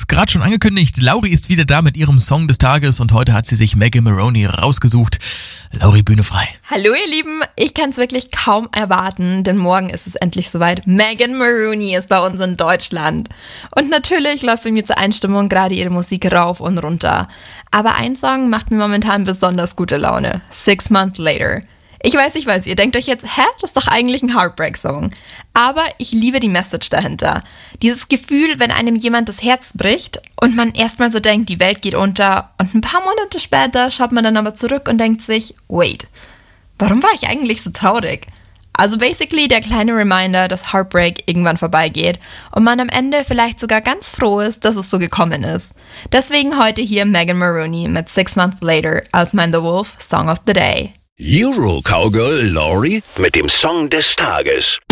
gerade schon angekündigt, Lauri ist wieder da mit ihrem Song des Tages und heute hat sie sich Megan Moroney rausgesucht. Lauri, Bühne frei. Hallo ihr Lieben, ich kann es wirklich kaum erwarten, denn morgen ist es endlich soweit. Megan Moroney ist bei uns in Deutschland. Und natürlich läuft bei mir zur Einstimmung gerade ihre Musik rauf und runter. Aber ein Song macht mir momentan besonders gute Laune. 6 Months Later. Ich weiß, ihr denkt euch jetzt, das ist doch eigentlich ein Heartbreak-Song. Aber ich liebe die Message dahinter. Dieses Gefühl, wenn einem jemand das Herz bricht und man erstmal so denkt, die Welt geht unter und ein paar Monate später schaut man dann aber zurück und denkt sich, wait, warum war ich eigentlich so traurig? Also basically der kleine Reminder, dass Heartbreak irgendwann vorbeigeht und man am Ende vielleicht sogar ganz froh ist, dass es so gekommen ist. Deswegen heute hier Megan Moroney mit 6 Months Later als mein The Wolf Song of the Day. Euro Cowgirl Lauri mit dem Song des Tages.